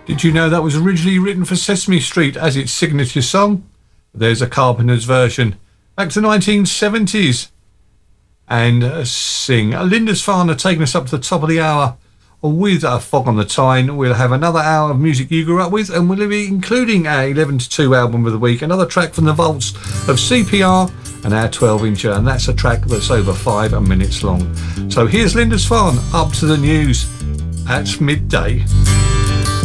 Did you know that was originally written for Sesame Street as its signature song? There's a Carpenter's version. Back to the 1970s. And sing. Lindisfarne are taking us up to the top of the hour with a Fog on the Tyne. We'll have another hour of music you grew up with, and we'll be including our 11 to 2 album of the week, another track from the vaults of CPR and our 12-incher, and that's a track that's over 5 minutes long. So here's Lindisfarne, Up to the News at midday.